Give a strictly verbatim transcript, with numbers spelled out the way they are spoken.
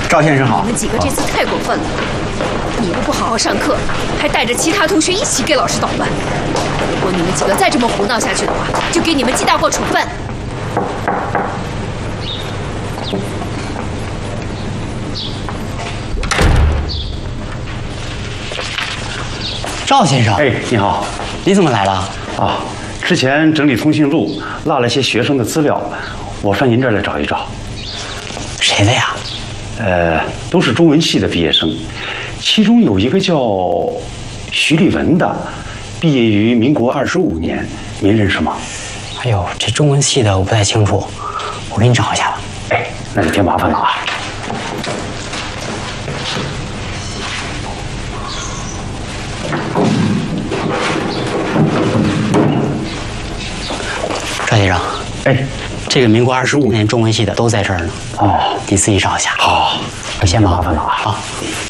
赵先生好。 你们几个这次太过分了，你们不好好上课，还带着其他同学一起给老师捣乱。如果你们几个再这么胡闹下去的话，就给你们记大过处分。 赵先生， 哎，你好， 你怎么来了？ 啊，之前整理通讯录落了些学生的资料，我上您这儿来找一找。 谁的呀？ 呃，都是中文系的毕业生，其中有一个叫徐立文的，毕业于民国二十五年，您认识吗？ 哎呦，这中文系的我不太清楚，我给你找一下吧。 哎，那就挺麻烦了啊。 赵先生， 哎， 这个民国二十五年中文系的都在这儿呢。 哦， 你自己找一下。 好， 我先忙麻烦了啊。 好。